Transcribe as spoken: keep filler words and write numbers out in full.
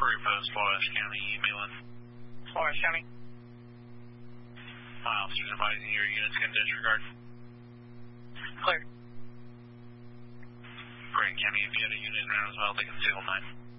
Prairie Post, Flores County, emailing. Flores County. My officers advising your units can disregard. Clear. Grant County, if you had a unit in Round as well, they can seal nine.